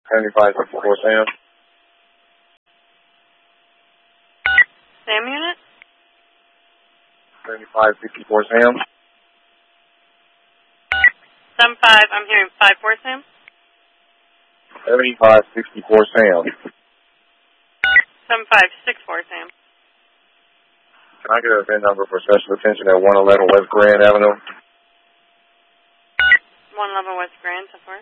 7564 Sam. Sam unit? 7564 Sam. 75, I'm hearing 54 Sam. 7564 Sam. 7564 Sam. Can I get a VIN number for special attention at 111 West Grand Avenue? 111 West Grand, so far.